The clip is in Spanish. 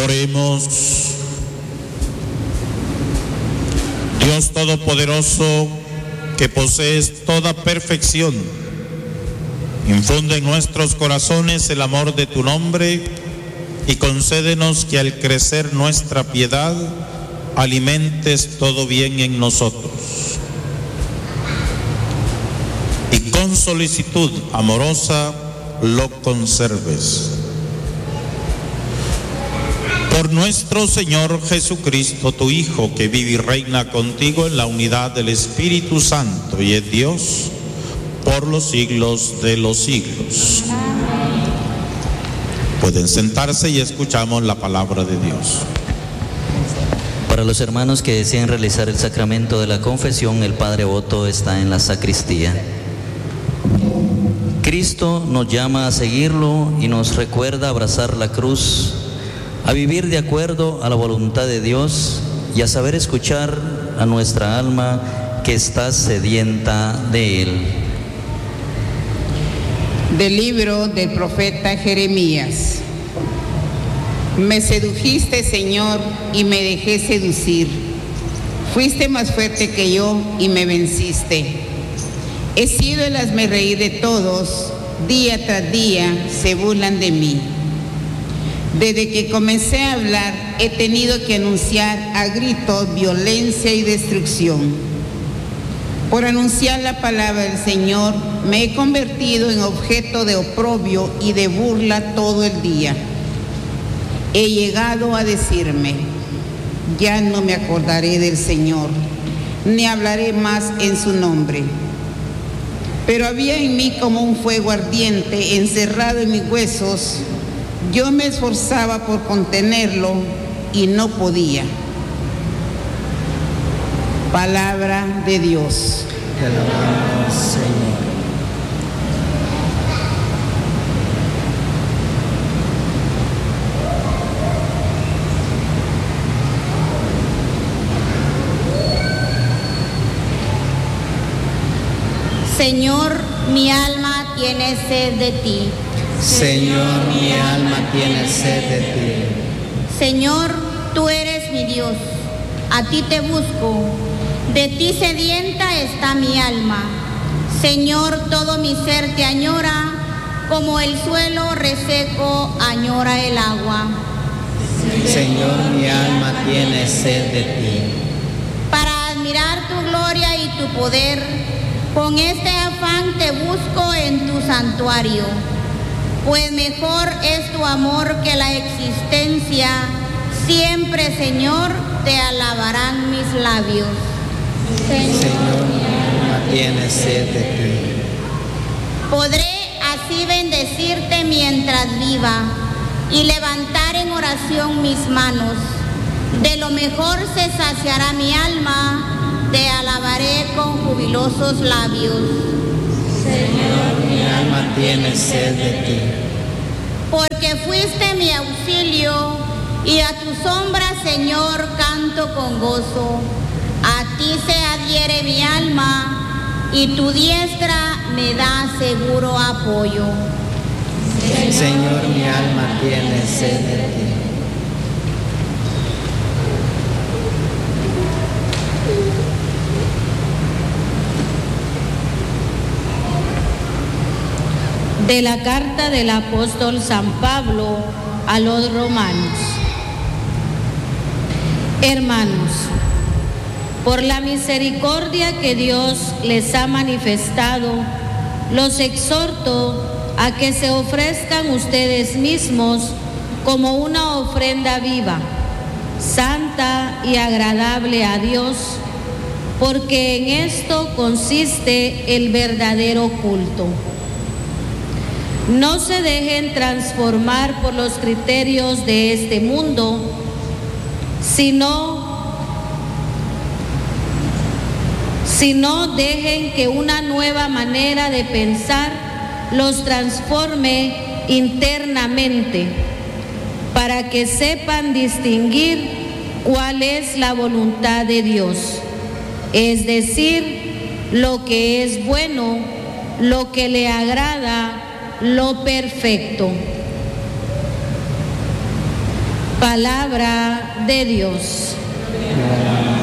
Oremos. Dios Todopoderoso, que posees toda perfección, infunde en nuestros corazones el amor de tu nombre y concédenos que al crecer nuestra piedad alimentes todo bien en nosotros. Y con solicitud amorosa lo conserves. Por nuestro Señor Jesucristo, tu Hijo, que vive y reina contigo en la unidad del Espíritu Santo y es Dios por los siglos de los siglos. Pueden sentarse y escuchamos la palabra de Dios. Para los hermanos que deseen realizar el sacramento de la confesión, el Padre Otto está en la sacristía. Cristo nos llama a seguirlo y nos recuerda abrazar la cruz, a vivir de acuerdo a la voluntad de Dios y a saber escuchar a nuestra alma que está sedienta de Él. Del libro del profeta Jeremías. Me sedujiste, Señor, y me dejé seducir. Fuiste más fuerte que yo y me venciste. He sido el hazmerreír de todos, día tras día se burlan de mí. Desde que comencé a hablar, he tenido que anunciar a gritos violencia y destrucción. Por anunciar la palabra del Señor, me he convertido en objeto de oprobio y de burla todo el día. He llegado a decirme, ya no me acordaré del Señor, ni hablaré más en su nombre. Pero había en mí como un fuego ardiente encerrado en mis huesos. Yo me esforzaba por contenerlo y no podía. Palabra de Dios. Te alabamos, Señor. Señor, mi alma tiene sed de ti. Señor, mi alma tiene sed de ti. Señor, tú eres mi Dios, a ti te busco, de ti sedienta está mi alma. Señor, todo mi ser te añora, como el suelo reseco añora el agua. Señor, mi alma tiene sed de ti. Para admirar tu gloria y tu poder, con este afán te busco en tu santuario. Pues mejor es tu amor que la existencia. Siempre, Señor, te alabarán mis labios. Señor, mi alma tiene sed de ti. Podré así bendecirte mientras viva y levantar en oración mis manos. De lo mejor se saciará mi alma, te alabaré con jubilosos labios. Señor, mi alma tiene sed de ti. Porque fuiste mi auxilio y a tu sombra, Señor, canto con gozo. A ti se adhiere mi alma y tu diestra me da seguro apoyo. Señor, mi alma tiene sed de ti. De la carta del apóstol San Pablo a los romanos. Hermanos, por la misericordia que Dios les ha manifestado, los exhorto a que se ofrezcan ustedes mismos como una ofrenda viva, santa y agradable a Dios, porque en esto consiste el verdadero culto. No se dejen transformar por los criterios de este mundo, sino dejen que una nueva manera de pensar los transforme internamente, para que sepan distinguir cuál es la voluntad de Dios, es decir, lo que es bueno, lo que le agrada, lo perfecto. Palabra de Dios.